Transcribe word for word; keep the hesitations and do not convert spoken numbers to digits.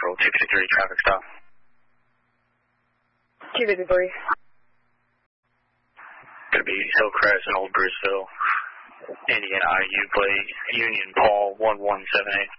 April two fifty-three traffic stop. two fifty-three. Going to be Hillcrest and Old Bruceville. Indian I U plate, Union Paul one one seven eight.